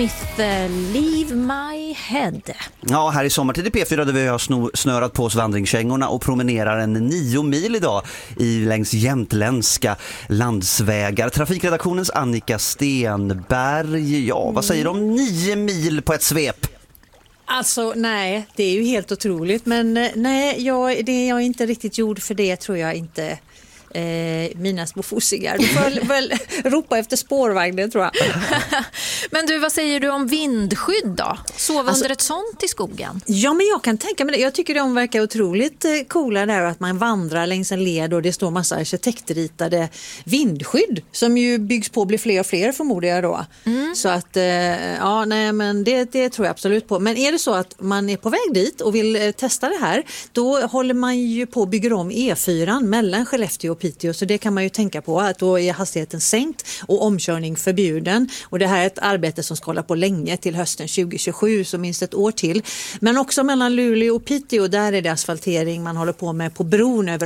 Leave my head. Ja, här i sommartid i P4 där vi har snörat på oss vandringskängorna och promenerar en 9 mil idag längs jämtländska landsvägar. Trafikredaktionens Annika Stenberg, ja, vad säger du om 9 mil på ett svep? Alltså nej, det är ju helt otroligt, men nej, jag är inte riktigt gjord för det, tror jag inte. Mina små fossigar. Du får väl ropa efter spårvagnen, tror jag. Men du, vad säger du om vindskydd då? Sova under ett sånt i skogen? Ja, men jag kan tänka mig det. Jag tycker de verkar otroligt coola där, att man vandrar längs en led och det står massa arkitektritade vindskydd som ju byggs på och blir fler och fler, förmodar jag då. Så att, ja, nej, men det tror jag absolut på. Men är det så att man är på väg dit och vill testa det här, då håller man ju på att bygga om E4 mellan Skellefteå och Piteå, så det kan man ju tänka på, att då är hastigheten sänkt och omkörning förbjuden, och det här är ett arbete som ska hålla på länge till hösten 2027, så minst ett år till. Men också mellan Luleå och Piteå, där är det asfaltering man håller på med på bron över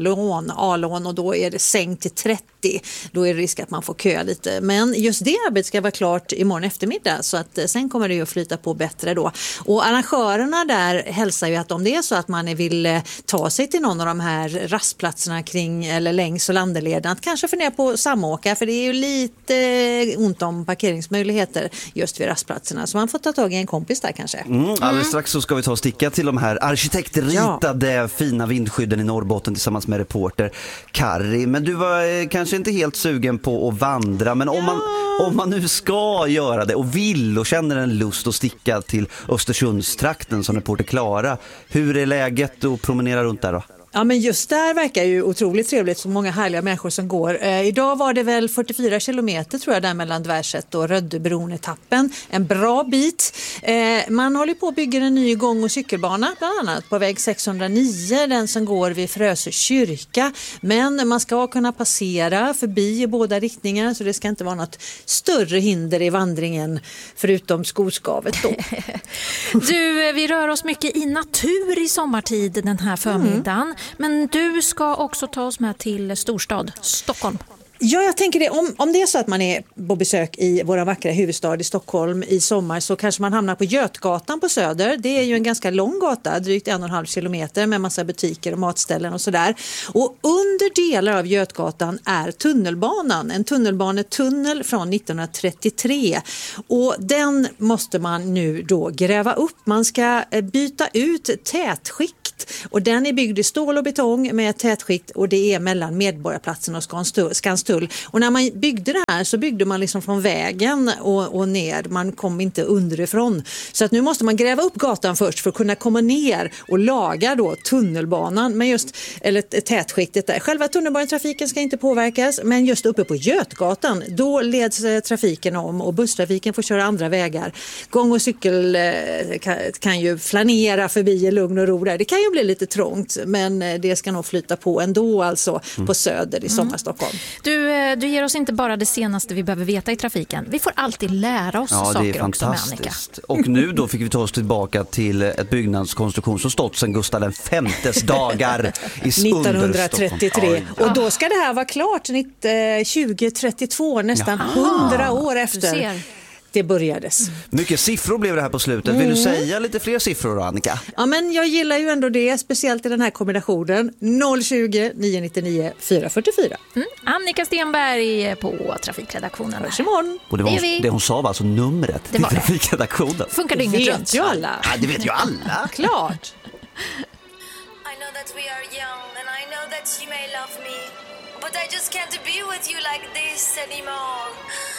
Alån, och då är det sänkt till 30. Då är det risk att man får köa lite, men just det arbetet ska vara klart imorgon eftermiddag, så att sen kommer det ju att flyta på bättre då. Och arrangörerna där hälsar ju att om det är så att man vill ta sig till någon av de här rastplatserna kring eller längs och landeleden, att kanske fundera på samåka, för det är ju lite ont om parkeringsmöjligheter just vid rastplatserna, så man får ta tag i en kompis där kanske. Alldeles strax så ska vi ta och sticka till de här arkitektritade fina vindskydden i Norrbotten tillsammans med reporter Kari. Men du var kanske inte helt sugen på att vandra, men om man nu ska göra det och vill och känner en lust att sticka till Östersundstrakten som reporter Klara, hur är läget att promenera runt där då? Ja, men just där verkar ju otroligt trevligt, så många härliga människor som går. Idag var det väl 44 kilometer tror jag där mellan Dvärset och Röddebron-etappen. En bra bit. Man håller på att bygga en ny gång- och cykelbana bland annat på väg 609, den som går vid Frösö kyrka. Men man ska kunna passera förbi i båda riktningar, så det ska inte vara något större hinder i vandringen förutom skoskavet då. Du, vi rör oss mycket i natur i sommartid den här förmiddagen. Men du ska också ta oss med till storstad, Stockholm. Ja, jag tänker det. Om det är så att man är på besök i vår vackra huvudstad i Stockholm i sommar, så kanske man hamnar på Götgatan på Söder. Det är ju en ganska lång gata, drygt 1,5 kilometer, med massa butiker och matställen och sådär. Och under delar av Götgatan är tunnelbanan. En tunnelbanetunnel från 1933. Och den måste man nu då gräva upp. Man ska byta ut tätskikt. Och den är byggd i stål och betong med tätskikt, och det är mellan Medborgarplatsen och Skanstull. Och när man byggde det här så byggde man liksom från vägen och ner. Man kom inte underifrån. Så att nu måste man gräva upp gatan först för att kunna komma ner och laga då tunnelbanan med eller tätskiktet där. Själva tunnelbanetrafiken ska inte påverkas, men just uppe på Götgatan, då leds trafiken om och busstrafiken får köra andra vägar. Gång- och cykel kan ju flanera förbi i lugn och ro där. Det kan ju bli lite trångt, men det ska nog flyta på ändå, alltså på Söder i Sommarstockholm. Du ger oss inte bara det senaste vi behöver veta i trafiken. Vi får alltid lära oss saker det är också med Annika. Och nu då fick vi ta oss tillbaka till ett byggnadskonstruktion som stått sedan Gustav V's dagar i 1933. Och då ska det här vara klart 2032, nästan 100 år efter det börjades. Mycket siffror blev det här på slutet. Vill du säga lite fler siffror då, Annika? Ja, men jag gillar ju ändå det, speciellt i den här kombinationen. 020 999 444. Annika Stenberg på Trafikredaktionen. Hörs imorgon. Och det hon sa var alltså numret till Trafikredaktionen. Funkar det inget runt? Vet ju alla. Ja, det vet ju alla. Klart. I know that we are young and I know that you may love me, but I just can't be with you like this anymore.